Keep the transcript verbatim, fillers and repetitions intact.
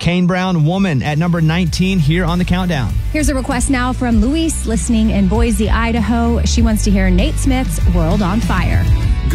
Kane Brown, Woman, at number nineteen here on the countdown. Here's a request now from Luis, listening in Boise, Idaho. She wants to hear Nate Smith's World on Fire.